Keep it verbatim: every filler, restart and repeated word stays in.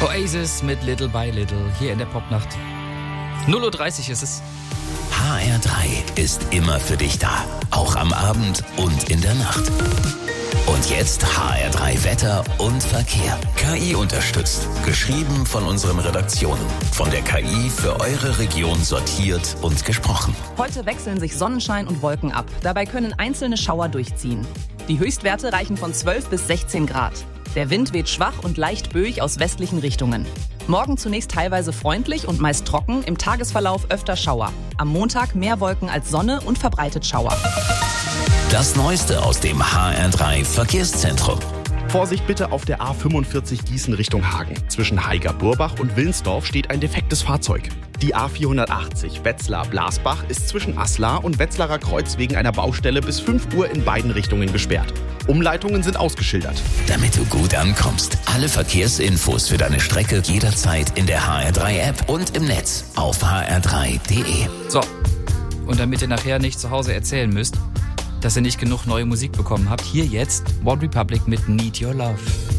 Oasis mit Little by Little hier in der Popnacht. null Uhr dreißig ist es. H R drei ist immer für dich da, auch am Abend und in der Nacht. Und jetzt H R drei Wetter und Verkehr. K I unterstützt. Geschrieben von unseren Redaktionen. Von der K I für eure Region sortiert und gesprochen. Heute wechseln sich Sonnenschein und Wolken ab. Dabei können einzelne Schauer durchziehen. Die Höchstwerte reichen von zwölf bis sechzehn Grad. Der Wind weht schwach und leicht böig aus westlichen Richtungen. Morgen zunächst teilweise freundlich und meist trocken, im Tagesverlauf öfter Schauer. Am Montag mehr Wolken als Sonne und verbreitet Schauer. Das Neueste aus dem H R drei Verkehrszentrum. Vorsicht bitte auf der A fünfundvierzig Gießen Richtung Hagen. Zwischen Haiger-Burbach und Wilnsdorf steht ein defektes Fahrzeug. Die A vierhundertachtzig Wetzlar-Blasbach ist zwischen Aslar und Wetzlarer Kreuz wegen einer Baustelle bis fünf Uhr in beiden Richtungen gesperrt. Umleitungen sind ausgeschildert. Damit du gut ankommst. Alle Verkehrsinfos für deine Strecke jederzeit in der H R drei App und im Netz auf h r drei punkt d e. So, und damit ihr nachher nicht zu Hause erzählen müsst, dass ihr nicht genug neue Musik bekommen habt, hier jetzt One Republic mit Need Your Love.